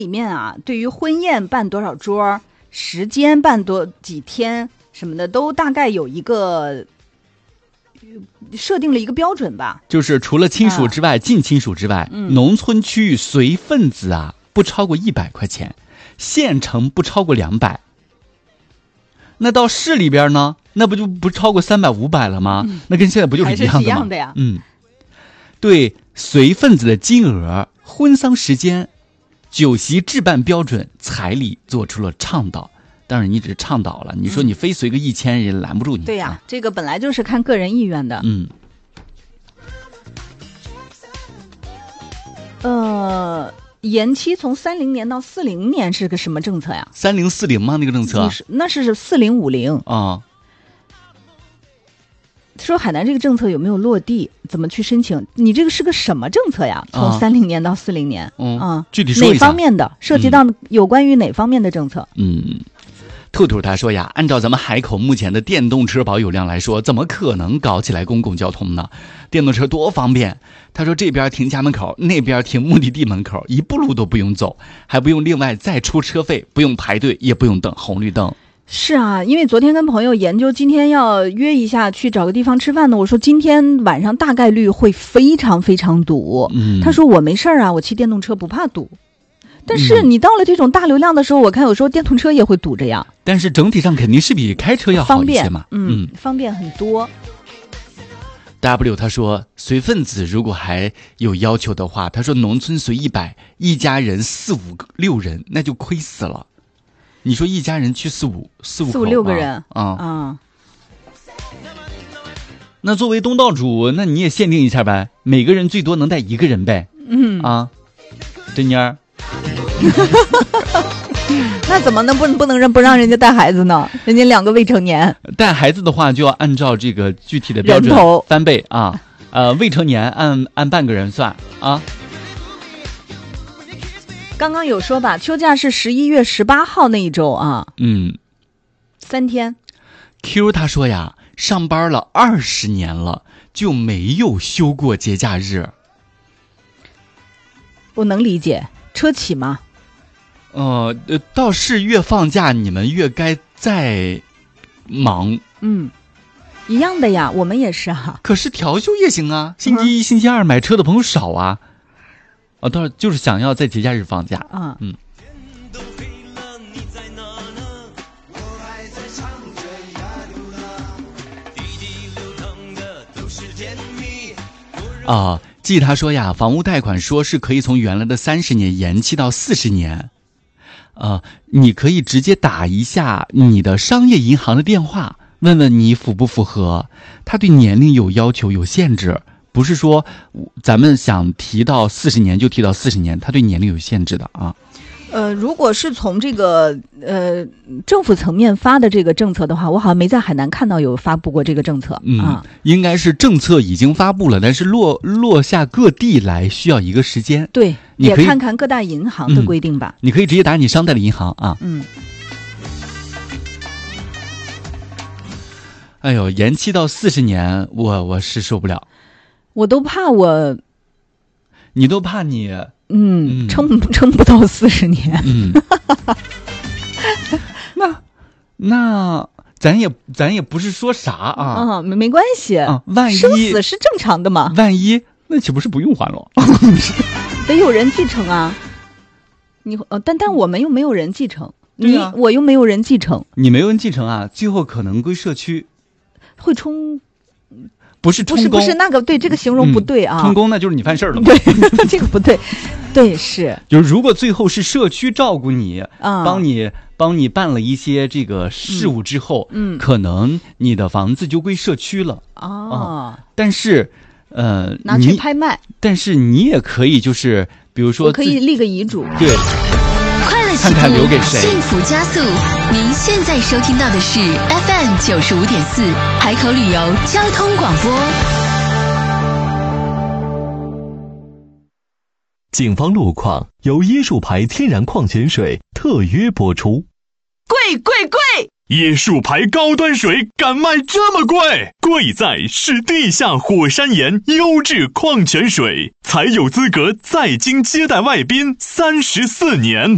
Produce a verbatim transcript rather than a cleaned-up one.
里面啊，对于婚宴办多少桌，时间办多几天什么的，都大概有一个设定了一个标准吧。 就是除了亲属之外，啊、近亲属之外，嗯、农村区域随份子啊不超过一百块钱，县城不超过两百。那到市里边呢，那不就不超过三百五百了吗？嗯、那跟现在不就是一样的吗？ 还是一样的呀。 嗯，对随份子的金额、婚丧时间、酒席置办标准、彩礼做出了倡导。当然你只是倡导了，你说你非随个一千人拦不住你。 对呀、 啊， 这个本来就是看个人意愿的。 嗯。 呃，延期从三零年到四零年是个什么政策呀？ 三零四零吗？那个政策？ 那是四零五零啊。 说海南这个政策有没有落地？怎么去申请？你这个是个什么政策呀？从三零年到四零年， 嗯啊， 具体说一下哪方面的？涉及到有关于哪方面的政策？ 嗯，兔兔他说呀，按照咱们海口目前的电动车保有量来说，怎么可能搞起来公共交通呢？电动车多方便。他说这边停家门口，那边停目的地门口，一步路都不用走，还不用另外再出车费，不用排队，也不用等红绿灯。 是啊，因为昨天跟朋友研究，今天要约一下去找个地方吃饭呢。我说今天晚上大概率会非常非常堵。 嗯， 他说我没事啊，我骑电动车不怕堵。但是你到了这种大流量的时候，我看有时候电动车也会堵着呀。 但是整体上肯定是比开车要好一些嘛。 嗯，嗯方便很多。 W 他说随份子如果还有要求的话，他说农村随一百，一家人四五六人那就亏死了。你说一家人去四五四五四五六个人啊啊、 嗯！ 那作为东道主，那你也限定一下呗，每个人最多能带一个人呗。 嗯啊，珍妮儿， 那怎么能不不能让不让人家带孩子呢？人家两个未成年， 带孩子的话就要按照这个具体的标准翻倍啊。呃，未成年按按半个人算啊。 刚刚有说吧，秋假是十一月十八号那一周啊， 嗯， 三天。 Q 他说呀，上班了二十年了，就没有休过节假日。 我能理解，车企嘛。 呃，倒是越放假，你们越该再忙。 嗯，一样的呀，我们也是啊。 可是调休也行啊，星期一、嗯、星期二买车的朋友少啊。啊，倒是就是想要在节假日放假啊， 嗯。啊，记他说呀，房屋贷款说是可以从原来的三十年延期到四十年，啊，你可以直接打一下你的商业银行的电话，问问你符不符合，他对年龄有要求有限制。不是说咱们想提到四十年就提到四十年，它对年龄有限制的啊。 呃，如果是从这个呃政府层面发的这个政策的话，我好像没在海南看到有发布过这个政策。 嗯， 啊、 应该是政策已经发布了，但是落落下各地来需要一个时间。 对，也看看各大银行的规定吧。 嗯、你可以直接打你商贷的银行啊。 嗯。 哎呦，延期到四十年，我我是受不了。 我都怕我， 你都怕你， 嗯，嗯撑撑不到四十年。 嗯，那那咱也咱也不是说啥啊， 啊，没没关系啊，万一生死是正常的嘛， 万一那岂不是不用还了？ 得有人继承啊，你呃，但但我们又没有人继承， 对啊、 你我又没有人继承， 你没有人继承啊，最后可能归社区， 会充。 不是充公， 不是不是那个对这个形容不对啊！ 嗯、充公那就是你犯事儿了。 对，这个不对，对是。 就是如果最后是社区照顾你， 啊、 帮你帮你办了一些这个事务之后， 嗯， 可能你的房子就归社区了。 哦、 嗯，但是呃， 拿去拍卖。 但是你也可以就是比如说， 我可以立个遗嘱。 对。 快乐看看留给谁， 幸福加速。您现在收听到的是 F M 九十五点四海口旅游交通广播。 警方路况由椰树牌天然矿泉水特约播出。 贵贵贵！ 椰树牌高端水敢卖这么贵？贵在是地下火山岩优质矿泉水，才有资格在京接待外宾三十四年。